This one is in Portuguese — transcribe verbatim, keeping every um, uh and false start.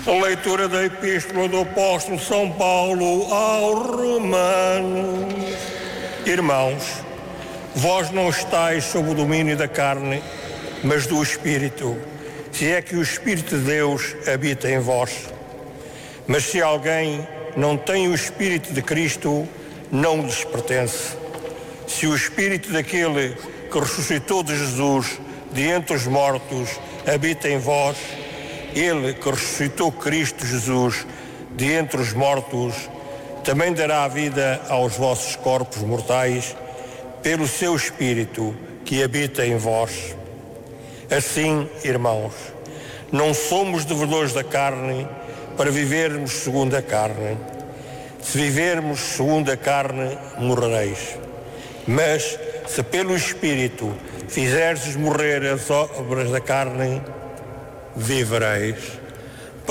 Leitura da Epístola do Apóstolo São Paulo aos Romanos. Irmãos, vós não estáis sob o domínio da carne, mas do Espírito, se é que o Espírito de Deus habita em vós. Mas se alguém não tem o Espírito de Cristo, não lhes pertence. Se o Espírito daquele que ressuscitou de Jesus de entre os mortos habita em vós, ele que ressuscitou Cristo Jesus de entre os mortos também dará vida aos vossos corpos mortais pelo seu Espírito que habita em vós. Assim, irmãos, não somos devedores da carne para vivermos segundo a carne. Se vivermos segundo a carne, morrereis. Mas, se pelo Espírito fizerdes morrer as obras da carne, vivereis.